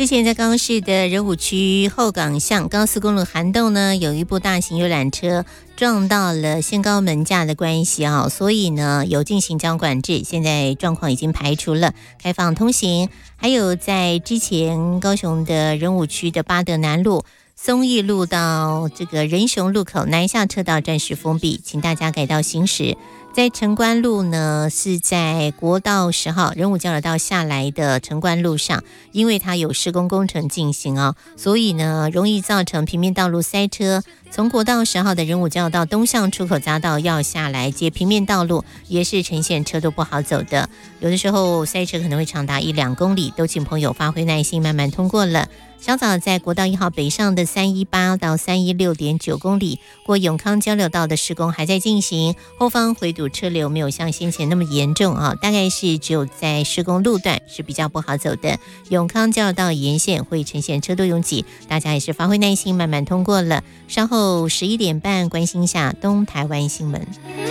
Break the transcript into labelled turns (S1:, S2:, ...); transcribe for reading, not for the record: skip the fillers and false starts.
S1: 之前在高雄市的仁武区后港巷高速公路涵洞呢，有一部大型游览车撞到了限高门架的关系啊，所以呢有进行交通管制，现在状况已经排除了，开放通行。还有在之前高雄的仁武区的八德南路、松义路到这个仁雄路口南下车道暂时封闭，请大家改道行驶。在城关路呢，是在国道10号仁武交流道下来的城关路上，因为它有施工工程进行啊，所以呢容易造成平面道路塞车。从国道10号的仁武交流道东向出口匝道要下来接平面道路，也是呈现车都不好走的，有的时候塞车可能会长达1-2公里，都请朋友发挥耐心，慢慢通过了。稍早在国道1号北上的318到316.9公里，过永康交流道的施工还在进行，后方回堵车流没有像先前那么严重啊，大概是只有在施工路段是比较不好走的。永康交流道沿线会呈现车多拥挤，大家也是发挥耐心，慢慢通过了。稍后11点半关心一下东台湾新闻。